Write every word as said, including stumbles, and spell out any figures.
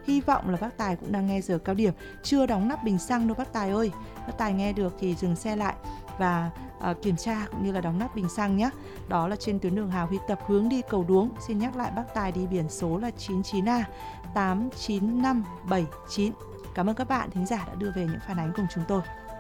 Hy vọng là bác Tài cũng đang nghe giờ cao điểm. Chưa đóng nắp bình xăng đâu bác Tài ơi. Bác Tài nghe được thì dừng xe lại và uh, kiểm tra cũng như là đóng nắp bình xăng nhé. Đó là trên tuyến đường Hà Huy Tập hướng đi Cầu Đuống. Xin nhắc lại bác Tài đi biển số là chín chín A tám chín năm bảy chín. Cảm ơn các bạn thính giả đã đưa về những phản ánh cùng chúng tôi.